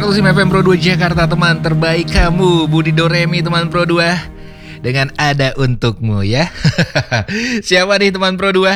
105 FM Pro 2 Jakarta, teman terbaik kamu, Budi Doremi teman Pro 2. Dengan ada untukmu ya. Siapa nih teman Pro 2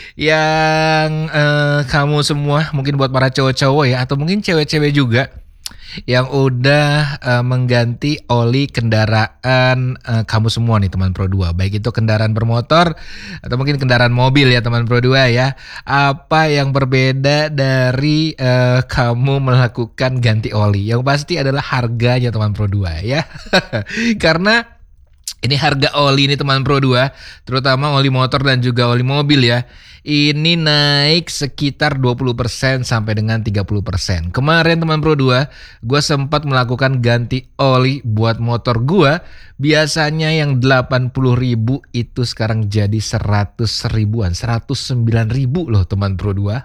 yang kamu semua, mungkin buat para cowok-cowok ya, atau mungkin cewek-cewek juga, yang udah mengganti oli kendaraan kamu semua nih teman Pro 2. Baik itu kendaraan bermotor atau mungkin kendaraan mobil ya teman Pro 2 ya. Apa yang berbeda dari kamu melakukan ganti oli? Yang pasti adalah harganya teman Pro 2 ya. Karena ini harga oli ini teman Pro 2, terutama oli motor dan juga oli mobil ya. Ini naik sekitar 20% sampai dengan 30%. Kemarin teman Pro 2, gue sempat melakukan ganti oli buat motor gue. Biasanya yang 80.000 itu sekarang jadi 100 ribuan, 109.000 loh teman Pro 2.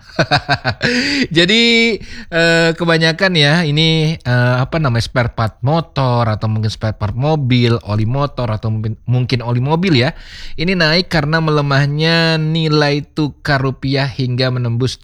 Jadi kebanyakan ya ini spare part motor atau mungkin spare part mobil, oli motor atau mungkin oli mobil ya. Ini naik karena melemahnya nilai tukar rupiah hingga menembus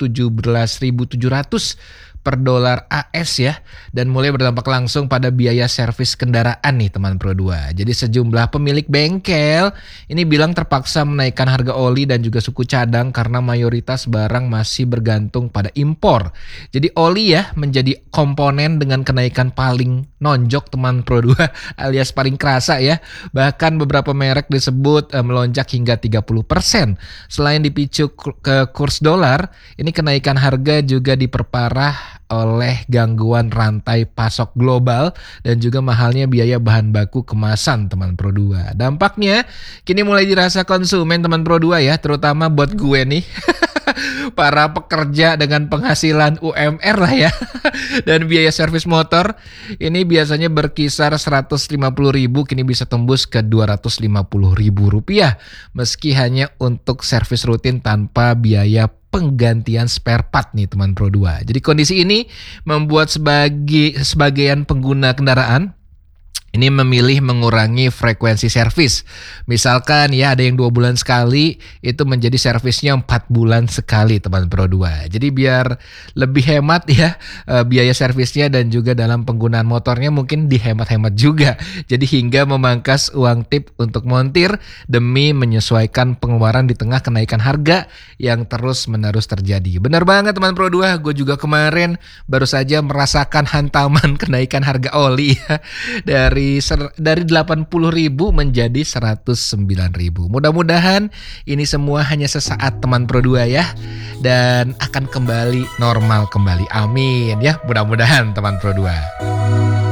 17.700 per dolar AS ya, dan mulai berdampak langsung pada biaya servis kendaraan nih teman Pro 2. Jadi sejumlah pemilik bengkel ini bilang terpaksa menaikkan harga oli dan juga suku cadang karena mayoritas barang masih bergantung pada impor. Jadi oli ya menjadi komponen dengan kenaikan paling nonjok teman Pro 2 alias paling kerasa ya. Bahkan beberapa merek disebut melonjak hingga 30%. Selain dipicu ke kurs dolar, ini kenaikan harga juga diperparah oleh gangguan rantai pasok global dan juga mahalnya biaya bahan baku kemasan teman Pro 2. Dampaknya kini mulai dirasa konsumen teman Pro 2 ya, terutama buat gue nih. Para pekerja dengan penghasilan UMR lah ya. Dan biaya servis motor ini biasanya berkisar 150.000, kini bisa tembus ke 250.000 rupiah. Meski hanya untuk servis rutin tanpa biaya penggantian spare part nih teman Pro 2. Jadi kondisi ini membuat sebagian pengguna kendaraan ini memilih mengurangi frekuensi servis. Misalkan ya ada yang 2 bulan sekali, itu menjadi servisnya 4 bulan sekali teman Pro 2. Jadi biar lebih hemat ya biaya servisnya dan juga dalam penggunaan motornya mungkin dihemat-hemat juga. Jadi hingga memangkas uang tip untuk montir demi menyesuaikan pengeluaran di tengah kenaikan harga yang terus-menerus terjadi. Benar banget teman Pro 2, gue juga kemarin baru saja merasakan hantaman kenaikan harga oli ya. Dari 80.000 menjadi 109.000. Mudah-mudahan ini semua hanya sesaat teman Pro 2 ya, dan akan kembali normal kembali. Amin ya, mudah-mudahan teman Pro 2.